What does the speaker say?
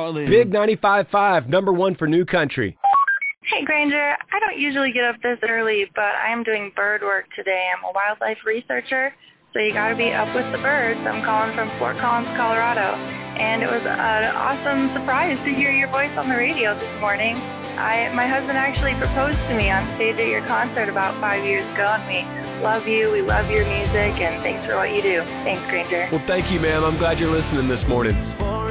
calling. Big 95.5, number one for New Country. Hey, Granger. I don't usually get up this early, but I am doing bird work today. I'm a wildlife researcher, so you got to be up with the birds. I'm calling from Fort Collins, Colorado, and it was an awesome surprise to hear your voice on the radio this morning. My husband actually proposed to me on stage at your concert about 5 years ago, and we love you, we love your music, and thanks for what you do. Thanks, Granger. Well, thank you, ma'am. I'm glad you're listening this morning.